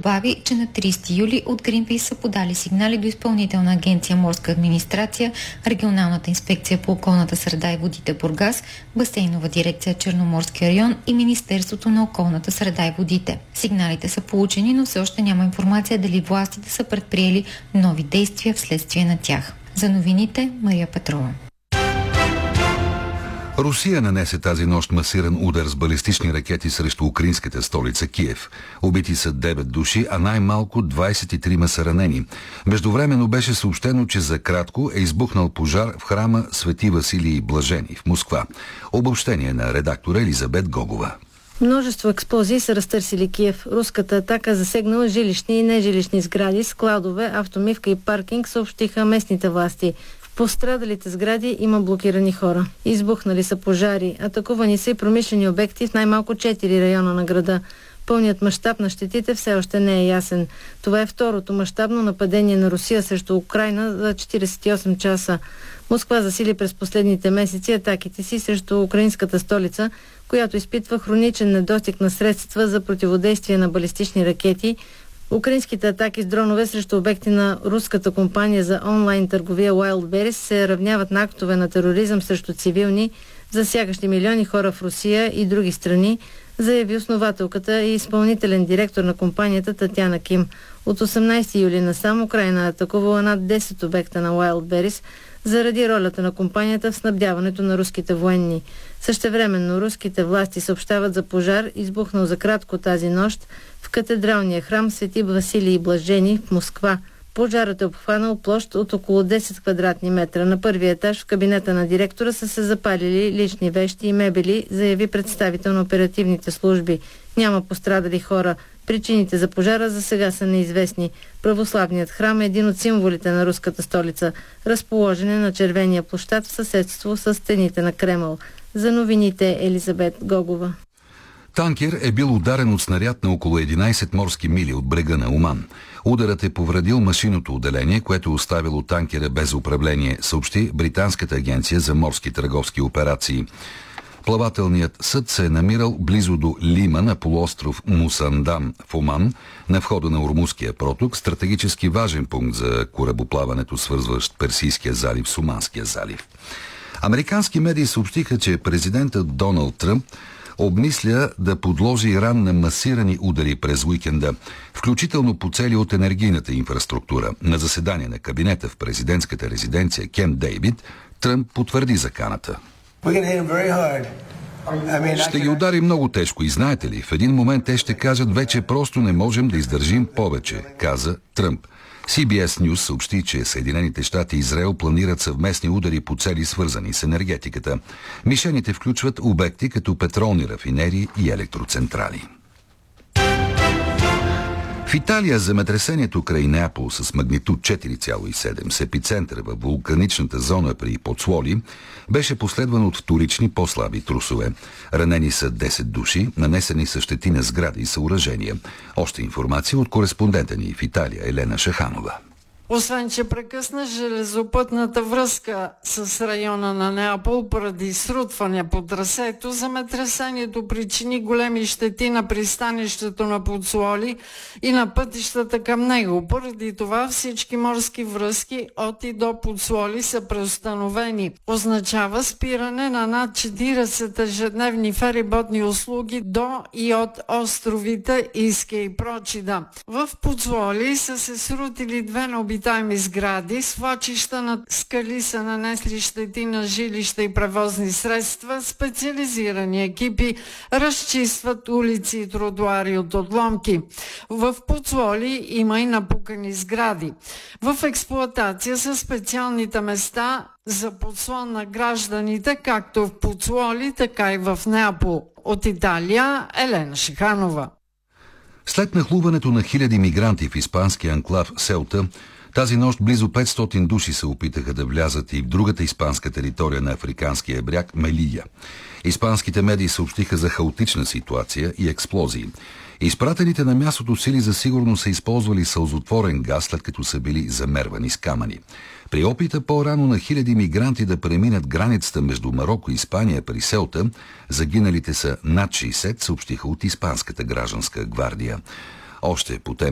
добави, че на 30 юли от Гринпийс са подали сигнали до Изпълнителна агенция Морска администрация, Регионалната инспекция по околната среда и водите Бургас, Басейнова дирекция Черноморски район и Министерството на околната среда и водите. Сигналите са получени, но все още няма информация дали властите са предприели нови действия вследствие на тях. За новините, Мария Петрова. Русия нанесе тази нощ масиран удар с балистични ракети срещу украинската столица Киев. Убити са 9 души, а най-малко 23 са ранени. Междувременно беше съобщено, че за кратко е избухнал пожар в храма Свети Василий Блажени в Москва. Обобщение на редактора Елизабет Гогова. Множество експлозии са разтърсили Киев. Руската атака засегнала жилищни и нежилищни сгради, складове, автомивка и паркинг, съобщиха местните власти. В пострадалите сгради има блокирани хора. Избухнали са пожари. Атакувани са и промишлени обекти в най-малко 4 района на града. Пълният мащаб на щетите все още не е ясен. Това е второто мащабно нападение на Русия срещу Украйна за 48 часа. Москва засили през последните месеци атаките си срещу украинската столица, която изпитва хроничен недостиг на средства за противодействие на балистични ракети. Украинските атаки с дронове срещу обекти на руската компания за онлайн търговия Wildberries се равняват на актове на тероризъм срещу цивилни, засягащи милиони хора в Русия и други страни, заяви основателката и изпълнителен директор на компанията Татяна Ким. От 18 юли насам Украйна е атакувала над 10 обекта на Wildberries заради ролята на компанията в снабдяването на руските военни. Същевременно руските власти съобщават за пожар, избухнал за кратко тази нощ в катедралния храм Свети Василий Блажени в Москва. Пожарът е обхванал площ от около 10 квадратни метра. На първия етаж в кабинета на директора са се запалили лични вещи и мебели, заяви представител на оперативните служби. Няма пострадали хора. Причините за пожара за сега са неизвестни. Православният храм е един от символите на руската столица. Разположен е на Червения площад в съседство с стените на Кремъл. За новините Елизабет Гогова. Танкер е бил ударен от снаряд на около 11 морски мили от брега на Оман. Ударът е повредил машинното отделение, което е оставило танкера без управление, съобщи Британската агенция за морски търговски операции. Плавателният съд се е намирал близо до Лима на полуостров Мусандан в Оман, на входа на Ормузския проток, стратегически важен пункт за корабоплаването, свързващ Персийския залив с Оманския залив. Американски медии съобщиха, че президентът Доналд Тръмп обмисля да подложи Иран на масирани удари през уикенда, включително по цели от енергийната инфраструктура. На заседание на кабинета в президентската резиденция Кемп Дейвид, Тръмп потвърди заканата. Ще ги удари много тежко и знаете ли, в един момент те ще кажат: вече просто не можем да издържим повече, каза Тръмп. CBS News съобщи, че Съединените щати и Израел планират съвместни удари по цели, свързани с енергетиката. Мишените включват обекти като петролни рафинерии и електроцентрали. В Италия земетресението край Неапол с магнитуд 4,7 с епицентър във вулканичната зона при Поцуоли беше последван от вторични по-слаби трусове. Ранени са 10 души, нанесени са щети на сгради и съоръжения. Още информация от кореспондента ни в Италия Елена Шаханова. Освен, че прекъсна железопътната връзка с района на Неапол поради срутване по трасето, земетресението причини големи щети на пристанището на Поцуоли и на пътищата към него. Поради това всички морски връзки от и до Поцуоли са преустановени. Означава спиране на над 40 ежедневни фериботни услуги до и от островите Иске и Прочида. В Поцуоли са се срутили две необитаеми сгради, свлачища на скали са нанесли щети на жилища и превозни средства, специализирани екипи разчистват улици и тротуари от отломки. В Поцуоли има и напукани сгради. В експлоатация са специалните места за подслон на гражданите, както в Поцуоли, така и в Неапол. От Италия Елена Шиханова. След нахлуването на хиляди мигранти в испанския анклав Селта, тази нощ близо 500 души се опитаха да влязат и в другата испанска територия на африканския бряг Мелия. Испанските медии съобщиха за хаотична ситуация и експлозии. Изпратените на мястото сили за сигурност са използвали сълзотворен газ, след като са били замервани с камъни. При опита по-рано на хиляди мигранти да преминат границата между Мароко и Испания при Селта, загиналите са над 60, съобщиха от Испанската гражданска гвардия. Още по тема